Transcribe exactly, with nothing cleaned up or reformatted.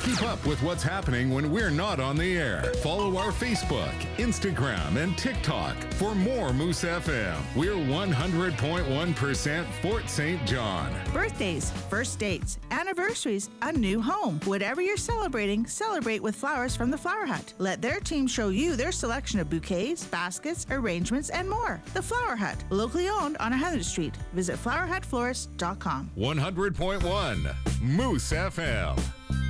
Keep up with what's happening when we're not on the air. Follow our Facebook, Instagram, and TikTok for more Moose F M. We're one hundred point one percent Fort Saint John. Birthdays, first dates, anniversaries, a new home. Whatever you're celebrating, celebrate with flowers from the Flower Hut. Let their team show you their selection of bouquets, baskets, arrangements, and more. The Flower Hut, locally owned on one hundredth Street. Visit flower hut florist dot com. one hundred point one Moose F M.